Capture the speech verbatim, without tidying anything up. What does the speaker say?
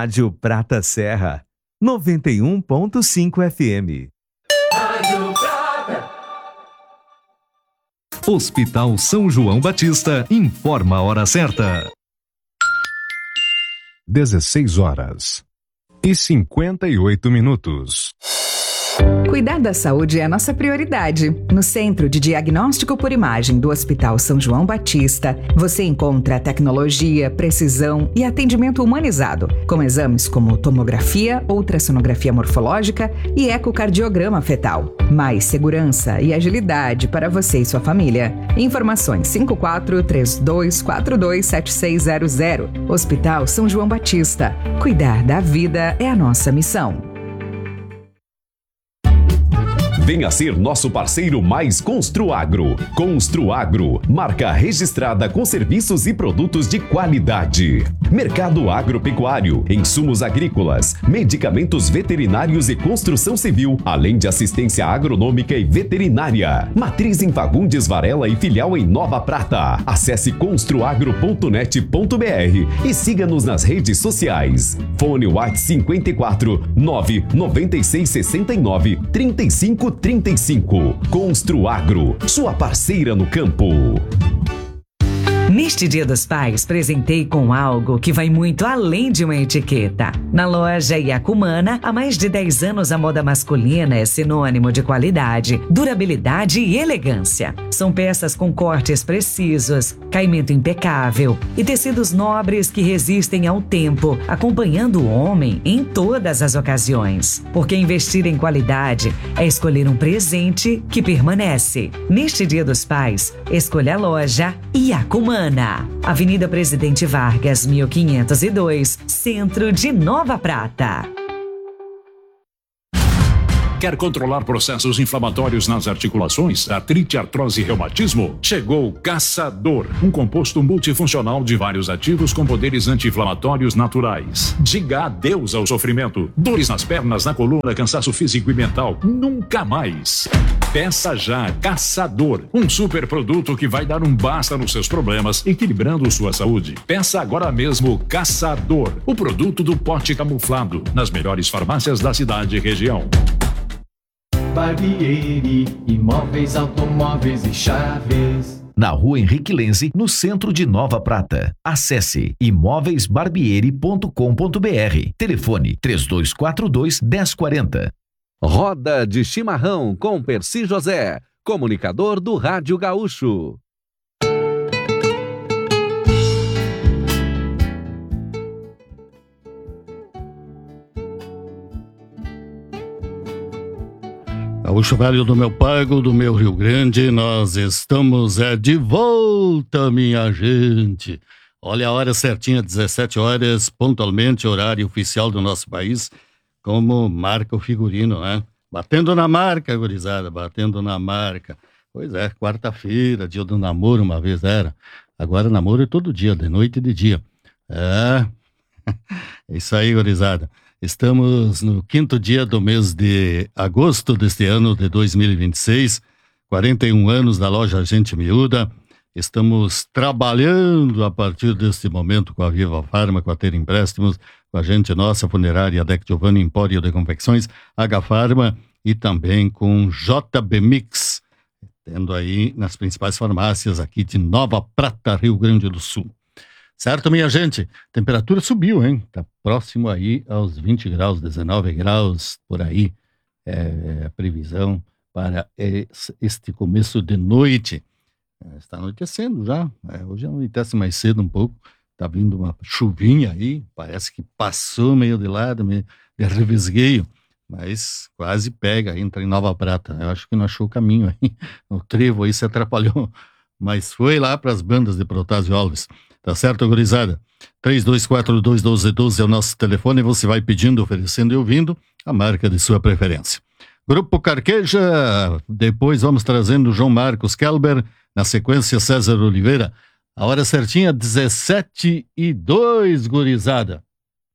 Rádio Prata Serra, noventa e um ponto cinco F M. Rádio Prata. Hospital São João Batista informa a hora certa. dezesseis horas e cinquenta e oito minutos. Cuidar da saúde é a nossa prioridade. No Centro de Diagnóstico por Imagem do Hospital São João Batista, você encontra tecnologia, precisão e atendimento humanizado, com exames como tomografia, ultrassonografia morfológica e ecocardiograma fetal. Mais segurança e agilidade para você e sua família. Informações cinco quatro três dois quatro dois sete seis zero zero. Hospital São João Batista. Cuidar da vida é a nossa missão. Venha ser nosso parceiro mais Construagro. Construagro, marca registrada com serviços e produtos de qualidade. Mercado agropecuário, insumos agrícolas, medicamentos veterinários e construção civil, além de assistência agronômica e veterinária. Matriz em Fagundes Varela e filial em Nova Prata. Acesse construagro ponto net ponto b r e siga-nos nas redes sociais. Fone WhatsApp cinquenta e quatro, nove noventa e seis sessenta e nove, trinta e cinco trinta e cinco. Construagro, sua parceira no campo. Neste Dia dos Pais, presentei com algo que vai muito além de uma etiqueta. Na loja Iacumana, há mais de dez anos a moda masculina é sinônimo de qualidade, durabilidade e elegância. São peças com cortes precisos, caimento impecável e tecidos nobres que resistem ao tempo, acompanhando o homem em todas as ocasiões. Porque investir em qualidade é escolher um presente que permanece. Neste Dia dos Pais, escolha a loja Iacumana. Avenida Presidente Vargas, mil quinhentos e dois, Centro de Nova Prata. Quer controlar processos inflamatórios nas articulações, artrite, artrose e reumatismo? Chegou o Caçador, um composto multifuncional de vários ativos com poderes anti-inflamatórios naturais. Diga adeus ao sofrimento. Dores nas pernas, na coluna, cansaço físico e mental. Nunca mais. Peça já Caçador, um super produto que vai dar um basta nos seus problemas, equilibrando sua saúde. Peça agora mesmo Caçador, o produto do pote camuflado, nas melhores farmácias da cidade e região. Barbieri, imóveis, automóveis e chaves. Na rua Henrique Lenze, no centro de Nova Prata. Acesse imóveis barbieri ponto com ponto b r. Telefone três dois quatro dois, um zero quatro zero. Roda de Chimarrão com Percy José, comunicador do Rádio Gaúcho. Gaúcho Velho do meu pago, do meu Rio Grande, nós estamos é, de volta, minha gente. Olha a hora certinha, dezessete horas, pontualmente, horário oficial do nosso país, como marca o figurino, né? Batendo na marca, gurizada, batendo na marca. Pois é, quarta-feira, dia do namoro, uma vez era. Agora namoro é todo dia, de noite e de dia. É, é isso aí, gurizada. Estamos no quinto dia do mês de agosto deste ano de dois mil e vinte e seis, quarenta e um anos da loja Gente Miúda. Estamos trabalhando a partir deste momento com a Viva Farma, com a Ter Empréstimos, com a Gente Nossa, Funerária, Dec Giovanni, Empório de Confecções, H Farma e também com J B Mix, tendo aí nas principais farmácias aqui de Nova Prata, Rio Grande do Sul. Certo, minha gente? Temperatura subiu, hein? Tá próximo aí aos vinte graus, dezenove graus, por aí. É a previsão para este começo de noite. Está anoitecendo já. É, hoje anoitece mais cedo um pouco. Tá vindo uma chuvinha aí. Parece que passou meio de lado, meio de revisgueio. Mas quase pega, entra em Nova Prata. Eu acho que não achou o caminho aí. O trevo aí se atrapalhou. Mas foi lá para as bandas de Protásio Alves. Tá certo, gurizada? três dois quatro dois, um dois um dois é o nosso telefone. Você vai pedindo, oferecendo e ouvindo a marca de sua preferência. Grupo Carqueja, depois vamos trazendo João Marcos Kelber, na sequência César Oliveira. A hora certinha, dezessete e dois, gurizada.